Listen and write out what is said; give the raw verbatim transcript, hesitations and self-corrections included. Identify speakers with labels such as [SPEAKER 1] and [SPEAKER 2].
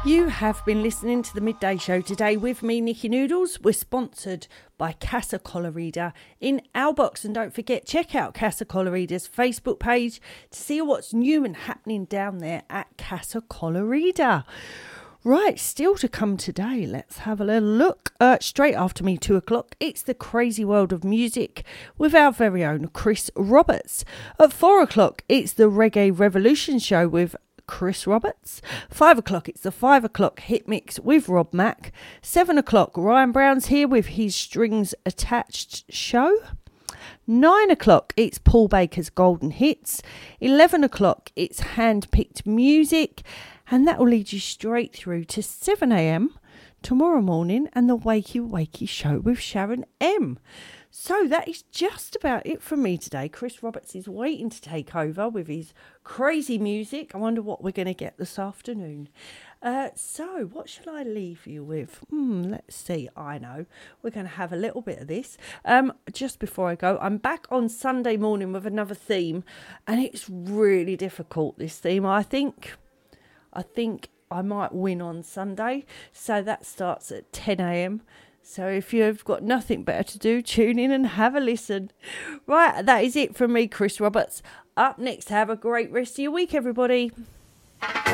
[SPEAKER 1] You have been listening to the Midday Show today with me, Nikki Noodles. We're sponsored by Casa Colorida in Albox. And don't forget, check out Casa Colorida's Facebook page to see what's new and happening down there at Casa Colorida. Right, still to come today. Let's have a little look. Uh, straight after me, two o'clock, it's the Crazy World of Music with our very own Chris Roberts. At four o'clock, it's the Reggae Revolution Show with Chris Roberts. Five o'clock, it's the five o'clock hit mix with Rob Mack. Seven o'clock, Ryan Brown's here with his Strings Attached show. Nine o'clock, it's Paul Baker's Golden Hits. Eleven o'clock, it's Hand-Picked Music. And that will lead you straight through to seven a.m. tomorrow morning and the Wakey Wakey show with Sharon M. So that is just about it from me today. Chris Roberts is waiting to take over with his crazy music. I wonder what we're going to get this afternoon. Uh, so what shall I leave you with? Hmm, let's see. I know. We're going to have a little bit of this. Um, just before I go, I'm back on Sunday morning with another theme. And it's really difficult, this theme. I think... I think I might win on Sunday. So that starts at ten a.m. So if you've got nothing better to do, tune in and have a listen. Right, that is it from me, Chris Roberts. Up next, have a great rest of your week, everybody.